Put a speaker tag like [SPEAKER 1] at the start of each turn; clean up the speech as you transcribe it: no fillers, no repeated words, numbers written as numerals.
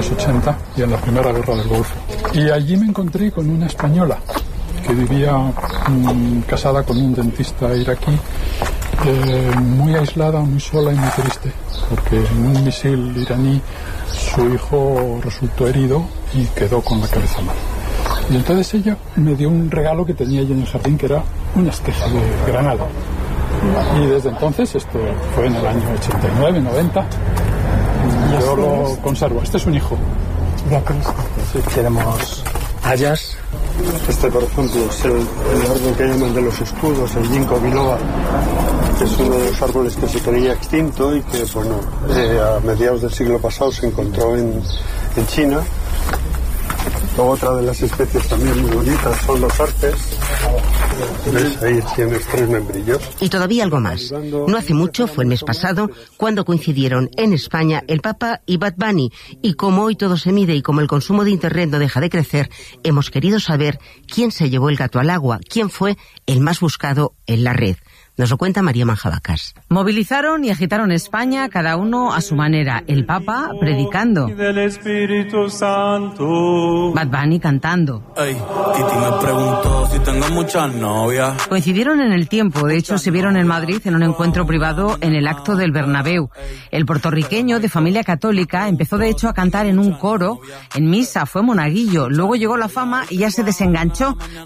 [SPEAKER 1] años 80 y en la Primera Guerra del Golfo. Y allí me encontré con una española que vivía casada con un dentista iraquí, muy aislada, muy sola y muy triste, porque en un misil iraní su hijo resultó herido y quedó con la cabeza mal. Y entonces ella me dio un regalo que tenía ella en el jardín, que era un espejo de granada. Y desde entonces, esto fue en el año 89, 90, yo lo conservo. Este es un hijo.
[SPEAKER 2] Sí, tenemos hayas.
[SPEAKER 3] Este, por ejemplo, es el árbol que llaman de los escudos, el ginkgo biloba, que es uno de los árboles que se creía extinto y que, bueno, a mediados del siglo pasado se encontró en China. Otra de las especies también muy bonitas son los arces. ¿Ves? Ahí tienes 3 membrillos.
[SPEAKER 4] Y todavía algo más. No hace mucho, fue el mes pasado, cuando coincidieron en España el Papa y Bad Bunny. Y como hoy todo se mide y como el consumo de Internet no deja de crecer, hemos querido saber quién se llevó el gato al agua, quién fue el más buscado en la red. Nos lo cuenta María Manjabacas.
[SPEAKER 5] Movilizaron y agitaron España, cada uno a su manera. El Papa predicando, Bad Bunny cantando.
[SPEAKER 6] Ey, Titi me preguntó si tengo muchas novias.
[SPEAKER 5] Coincidieron en el tiempo, de hecho se vieron en Madrid en un encuentro privado en el acto del Bernabéu. El puertorriqueño, de familia católica, empezó de hecho a cantar en un coro, en misa, fue monaguillo, luego llegó la fama y ya se desenganchó.